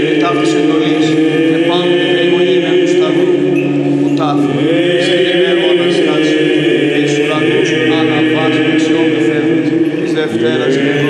ταύτης εντολής και πάνω την περιμονήμεν του σταυρού που τάφη στην ημερών αστάση και εις ουρανούς αναβάς δεξιόν του Θεού της Δευτέρας